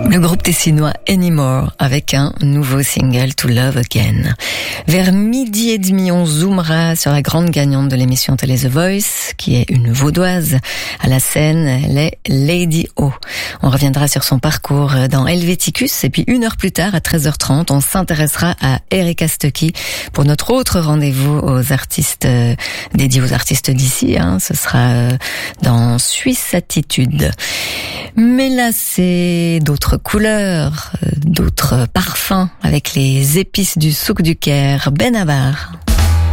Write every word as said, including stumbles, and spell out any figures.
Le groupe tessinois Anymore avec un nouveau single To Love Again. Vers midi et demi, on zoomera sur la grande gagnante de l'émission télé The Voice, qui est une vaudoise. À la scène, elle est Lady O. On reviendra sur son parcours dans Helveticus et puis une heure plus tard, à treize heures trente, on s'intéressera à Erika Stucky pour notre autre rendez-vous aux artistes, euh, dédié aux artistes d'ici. Hein. Ce sera euh, dans Suisse Attitude. Mais là, c'est d'autres couleurs, d'autres parfums avec les épices du souk du Caire. Benabar.